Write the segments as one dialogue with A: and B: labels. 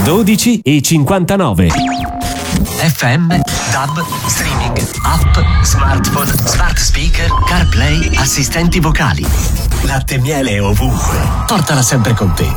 A: 12:59.
B: FM, DAB, streaming, app, smartphone, smart speaker, CarPlay, assistenti vocali. Latte e miele ovunque. Portala sempre con te.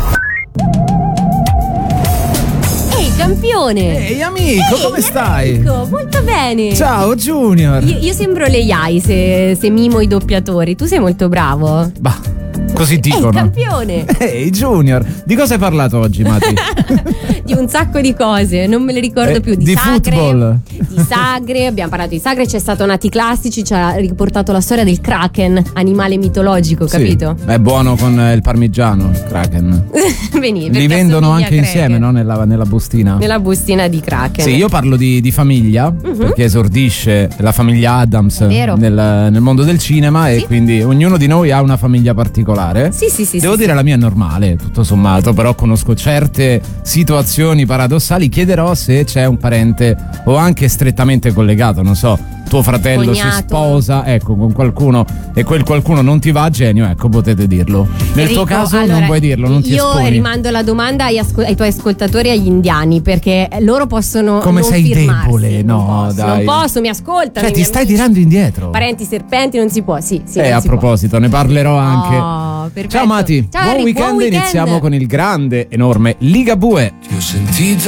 C: Ehi campione!
D: Ehi amico, come stai?
C: Amico, molto bene.
D: Ciao Junior.
C: Io sembro le AI se mimo i doppiatori. Tu sei molto bravo.
D: Bah, così dicono.
C: Ehi campione!
D: Ehi Junior, di cosa hai parlato oggi, Mati?
C: Di un sacco di cose, non me le ricordo più.
D: Di
C: sagre,
D: football.
C: di sagre, abbiamo parlato di sagre, c'è stato Nati Classici, ci ha riportato la storia del Kraken, animale mitologico, capito?
D: Sì, è buono con il parmigiano, il Kraken. Li vendono anche insieme, no? Nella bustina.
C: Nella bustina di Kraken.
D: Sì, io parlo di famiglia, perché esordisce la famiglia Addams nel mondo del cinema,
C: sì.
D: E quindi ognuno di noi ha una famiglia particolare.
C: Sì.
D: Devo dire la mia è normale, tutto sommato, però conosco certe situazioni paradossali. Chiederò se c'è un parente o anche strettamente collegato, non so, tuo fratello
C: Cognato.
D: si sposa, ecco, con qualcuno e quel qualcuno non ti va a genio, ecco, potete dirlo. Nel tuo caso
C: allora,
D: non puoi dirlo, non ti esponi.
C: Io rimando la domanda ai tuoi ascoltatori e agli indiani, perché loro possono
D: Come
C: non
D: sei
C: firmarsi.
D: debole, no, dai.
C: Non posso, mi ascoltano.
D: Cioè, ti stai tirando indietro.
C: Parenti serpenti non si può, sì.
D: A proposito, ne parlerò anche.
C: Oh, perfetto.
D: Ciao Mati,
C: Ciao,
D: buon
C: Eric,
D: weekend.
C: buon weekend.
D: Iniziamo con il grande, enorme Ligabue.
E: Ti ho sentito